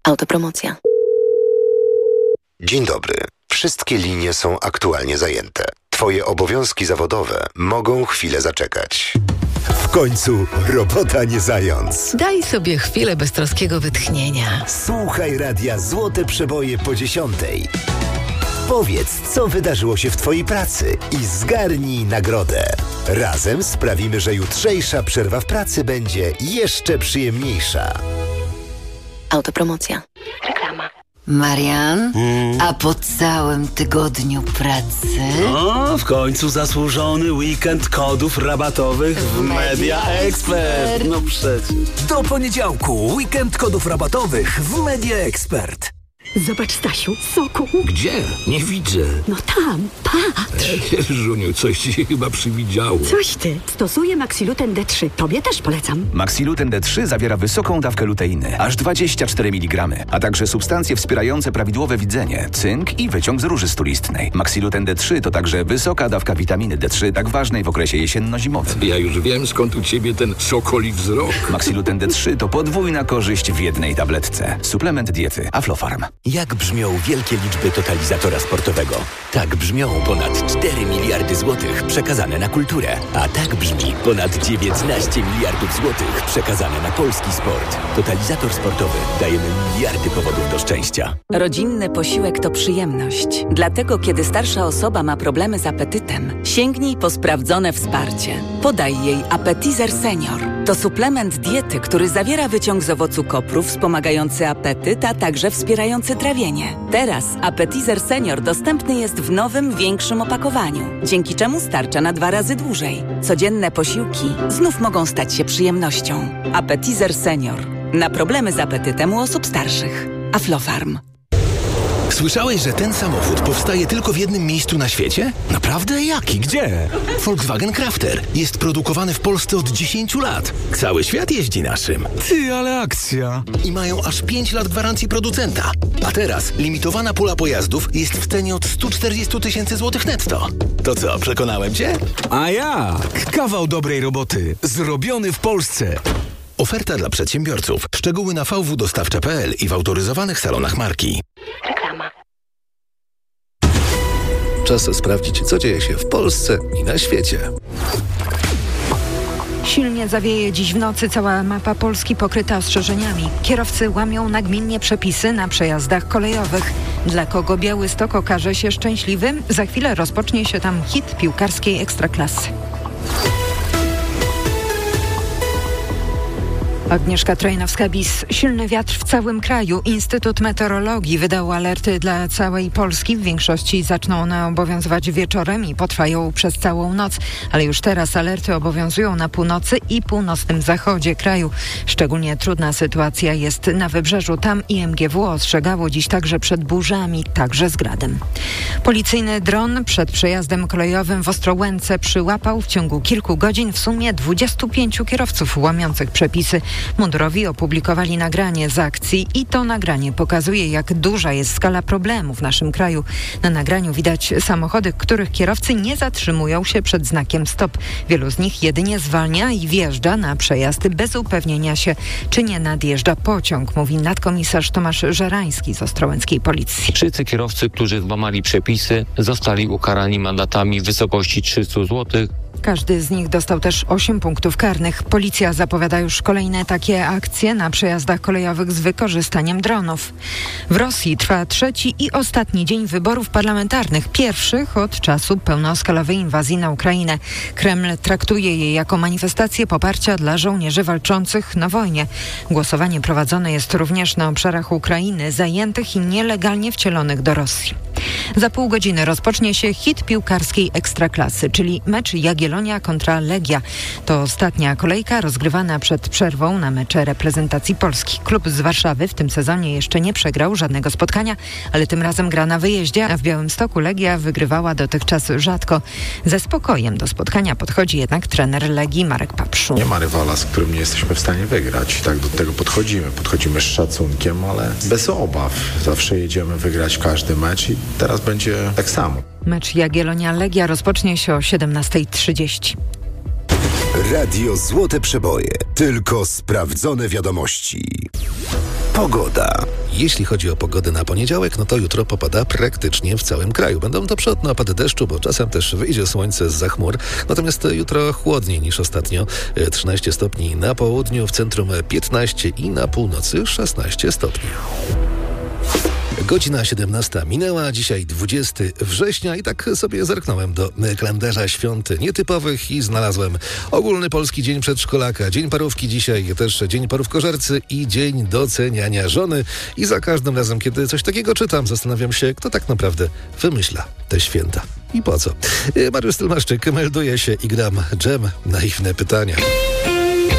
Autopromocja. Dzień dobry. Wszystkie linie są aktualnie zajęte. Twoje obowiązki zawodowe mogą chwilę zaczekać. W końcu robota nie zając. Daj sobie chwilę beztroskiego wytchnienia. Słuchaj radia Złote Przeboje po 10:00. Powiedz, co wydarzyło się w Twojej pracy i zgarnij nagrodę. Razem sprawimy, że jutrzejsza przerwa w pracy będzie jeszcze przyjemniejsza. Autopromocja. Reklama. Marian, a po całym tygodniu pracy? O, w końcu zasłużony weekend kodów rabatowych w Media Expert. No przecież. Do poniedziałku weekend kodów rabatowych w Media Expert. Zobacz, Stasiu, soku. Gdzie? Nie widzę. No tam, patrz. Żuniu, coś ci się chyba przywidziało. Coś ty. Stosuję Maxiluten D3. Tobie też polecam. Maxiluten D3 zawiera wysoką dawkę luteiny, aż 24 mg, a także substancje wspierające prawidłowe widzenie, cynk i wyciąg z róży stulistnej. Maxiluten D3 to także wysoka dawka witaminy D3, tak ważnej w okresie jesienno-zimowym. Ja już wiem, skąd u ciebie ten sokoli wzrok. Maxiluten D3 to podwójna korzyść w jednej tabletce. Suplement diety Aflofarm. Jak brzmią wielkie liczby totalizatora sportowego? Tak brzmią ponad 4 miliardy złotych przekazane na kulturę. A tak brzmi ponad 19 miliardów złotych przekazane na polski sport. Totalizator sportowy. Dajemy miliardy powodów do szczęścia. Rodzinny posiłek to przyjemność. Dlatego, kiedy starsza osoba ma problemy z apetytem, sięgnij po sprawdzone wsparcie. Podaj jej Appetizer Senior. To suplement diety, który zawiera wyciąg z owocu kopru wspomagający apetyt, a także wspierający trawienie. Teraz Appetizer Senior dostępny jest w nowym, większym opakowaniu, dzięki czemu starcza na 2 razy dłużej. Codzienne posiłki znów mogą stać się przyjemnością. Appetizer Senior. Na problemy z apetytem u osób starszych. Aflofarm. Słyszałeś, że ten samochód powstaje tylko w jednym miejscu na świecie? Naprawdę? Jaki? Gdzie? Volkswagen Crafter. Jest produkowany w Polsce od 10 lat. Cały świat jeździ naszym. Ty, ale akcja. I mają aż 5 lat gwarancji producenta. A teraz limitowana pula pojazdów jest w cenie od 140 000 złotych netto. To co, przekonałem cię? A jak? Kawał dobrej roboty. Zrobiony w Polsce. Oferta dla przedsiębiorców. Szczegóły na vwdostawcze.pl i w autoryzowanych salonach marki. Reklama. Czas sprawdzić, co dzieje się w Polsce i na świecie. Silnie zawieje dziś w nocy, cała mapa Polski pokryta ostrzeżeniami. Kierowcy łamią nagminnie przepisy na przejazdach kolejowych. Dla kogo Białystok okaże się szczęśliwy? Za chwilę rozpocznie się tam hit piłkarskiej Ekstraklasy. Agnieszka Trojnowska-Bis. Silny wiatr w całym kraju. Instytut Meteorologii wydał alerty dla całej Polski. W większości zaczną one obowiązywać wieczorem i potrwają przez całą noc. Ale już teraz alerty obowiązują na północy i północnym zachodzie kraju. Szczególnie trudna sytuacja jest na wybrzeżu. Tam IMGW ostrzegało dziś także przed burzami, także z gradem. Policyjny dron przed przejazdem kolejowym w Ostrołęce przyłapał w ciągu kilku godzin w sumie 25 kierowców łamiących przepisy. Mundurowi opublikowali nagranie z akcji i to nagranie pokazuje, jak duża jest skala problemu w naszym kraju. Na nagraniu widać samochody, których kierowcy nie zatrzymują się przed znakiem stop. Wielu z nich jedynie zwalnia i wjeżdża na przejazd bez upewnienia się, czy nie nadjeżdża pociąg, mówi nadkomisarz Tomasz Żerański z ostrołęckiej policji. Wszyscy kierowcy, którzy złamali przepisy, zostali ukarani mandatami w wysokości 300 zł. Każdy z nich dostał też 8 punktów karnych. Policja zapowiada już kolejne takie akcje na przejazdach kolejowych z wykorzystaniem dronów. W Rosji trwa trzeci i ostatni dzień wyborów parlamentarnych, pierwszych od czasu pełnoskalowej inwazji na Ukrainę. Kreml traktuje je jako manifestację poparcia dla żołnierzy walczących na wojnie. Głosowanie prowadzone jest również na obszarach Ukrainy zajętych i nielegalnie wcielonych do Rosji. Za pół godziny rozpocznie się hit piłkarskiej Ekstraklasy, czyli mecz Jagiellonia kontra Legia. To ostatnia kolejka rozgrywana przed przerwą na mecze reprezentacji Polski. Klub z Warszawy w tym sezonie jeszcze nie przegrał żadnego spotkania, ale tym razem gra na wyjeździe, a w Białymstoku Legia wygrywała dotychczas rzadko. Ze spokojem do spotkania podchodzi jednak trener Legii Marek Papszu. Nie ma rywala, z którym nie jesteśmy w stanie wygrać. Tak do tego podchodzimy. Podchodzimy z szacunkiem, ale bez obaw. Zawsze jedziemy wygrać każdy mecz i teraz będzie tak samo. Mecz Jagiellonia-Legia rozpocznie się o 17:30. Radio Złote Przeboje. Tylko sprawdzone wiadomości. Pogoda. Jeśli chodzi o pogodę na poniedziałek, no to jutro popada praktycznie w całym kraju. Będą to przelotne opady deszczu, bo czasem też wyjdzie słońce zza chmur. Natomiast jutro chłodniej niż ostatnio. 13 stopni na południu, w centrum 15 i na północy 16 stopni. Godzina 17 minęła, dzisiaj 20 września i tak sobie zerknąłem do kalendarza świąt nietypowych i znalazłem ogólny polski dzień przedszkolaka, dzień parówki dzisiaj, też dzień parówkożercy i dzień doceniania żony. I za każdym razem, kiedy coś takiego czytam, zastanawiam się, kto tak naprawdę wymyśla te święta i po co. Mariusz Stylmaszczyk, melduje się i gram dżem. Naiwne pytania.